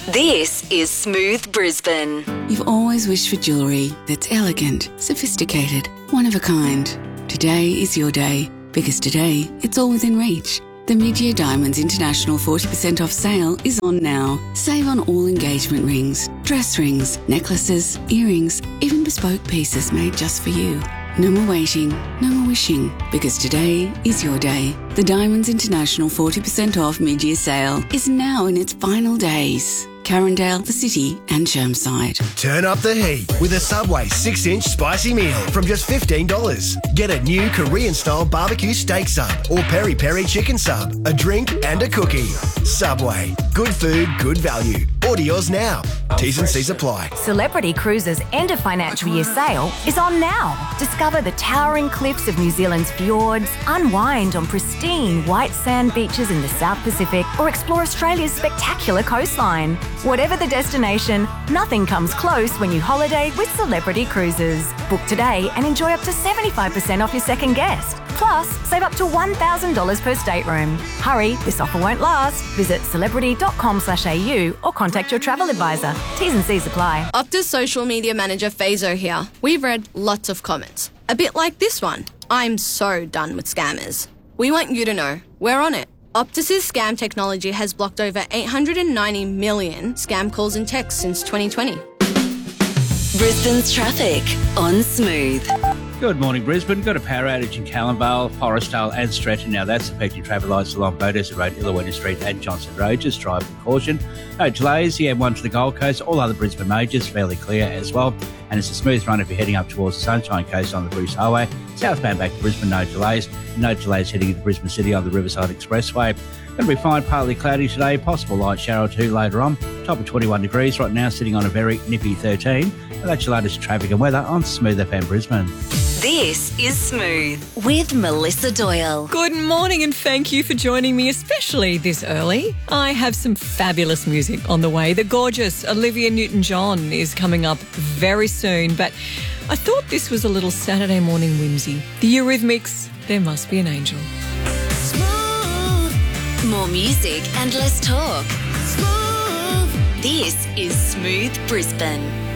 This is Smooth Brisbane. You've always wished for jewellery that's elegant, sophisticated, one of a kind. Today is your day, because today it's all within reach. The Mid-Year Diamonds International 40% off sale is on now. Save on all engagement rings, dress rings, necklaces, earrings, even bespoke pieces made just for you. No more waiting, no more wishing, because today is your day. The Diamonds International 40% off mid-year sale is now in its final days. Carindale, the City and Chermside. Turn up the heat with a Subway 6-inch spicy meal from just $15. Get a new Korean-style barbecue steak sub or peri-peri chicken sub, a drink and a cookie. Subway. Good food, good value. Order yours now. T's and C's apply. Celebrity Cruises' end of financial year sale is on now. Discover the towering cliffs of New Zealand's fjords, unwind on pristine white sand beaches in the South Pacific, or explore Australia's spectacular coastline. Whatever the destination, nothing comes close when you holiday with Celebrity Cruises. Book today and enjoy up to 75% off your second guest. Plus, save up to $1,000 per stateroom. Hurry, this offer won't last. Visit celebrity.com/au or contact your travel advisor. T's and C's apply. Optus social media manager Fazo here. We've read lots of comments. A bit like this one. I'm so done with scammers. We want you to know we're on it. Optus's scam technology has blocked over 890 million scam calls and texts since 2020. Brisbane's traffic on Smooth. Good morning, Brisbane. Got a power outage in Callumvale, Forestdale and Stretton. Now that's affecting traffic lights along Beaudesert Road, Illawena Street and Johnson Road. Just drive with caution. No delays. The M1 to the Gold Coast. All other Brisbane majors fairly clear as well. And it's a smooth run if you're heading up towards the Sunshine Coast on the Bruce Highway. Southbound back to Brisbane, no delays. No delays heading into Brisbane City on the Riverside Expressway. Going to be fine, partly cloudy today. Possible light shower or two later on. Top of 21 degrees right now, sitting on a very nippy 13. And that's your latest traffic and weather on Smooth FM Brisbane. This is Smooth with Melissa Doyle. Good morning and thank you for joining me, especially this early. I have some fabulous music on the way. The gorgeous Olivia Newton-John is coming up very soon, but I thought this was a little Saturday morning whimsy. The Eurythmics, There Must Be an Angel. Smooth. More music and less talk. Smooth. This is Smooth Brisbane.